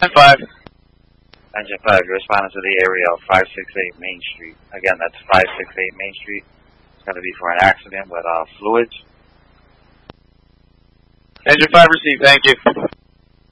5. Engine 5, you're responding to the area of 568 Main Street. Again, that's 568 Main Street. It's going to be for an accident with fluids. Engine 5 received, thank you.